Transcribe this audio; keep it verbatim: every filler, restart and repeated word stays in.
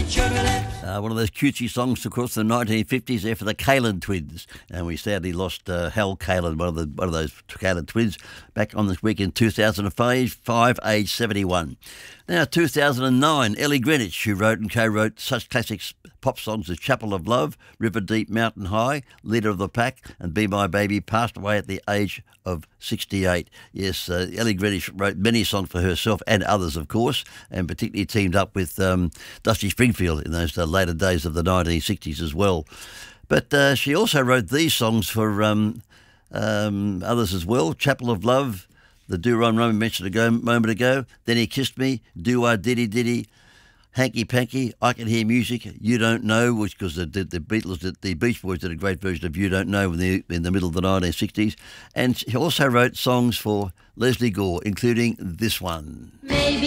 Uh, one of those cutesy songs, of course, in the nineteen fifties there for the Kalin twins. And we sadly lost uh, Hal Kalin, one of the one of those Kalin twins, back on this week in two thousand five, aged seventy-one. Now, two thousand nine, Ellie Greenwich, who wrote and co-wrote such classic pop songs as Chapel of Love, River Deep, Mountain High, Leader of the Pack, and Be My Baby, passed away at the age of sixty-eight. Yes, uh, Ellie Greenwich wrote many songs for herself and others, of course, and particularly teamed up with um, Dusty Springfield in those uh, later days of the nineteen sixties as well. But uh, she also wrote these songs for um, um, others as well, Chapel of Love, the Do-Ron Rum mentioned a moment ago, Then He Kissed Me, Do-I Diddy Diddy, Hanky Panky, I Can Hear Music, You Don't Know, which because the, the, the Beatles, the, the Beach Boys did a great version of You Don't Know in the, in the middle of the nineteen sixties. And she also wrote songs for Leslie Gore, including this one. Maybe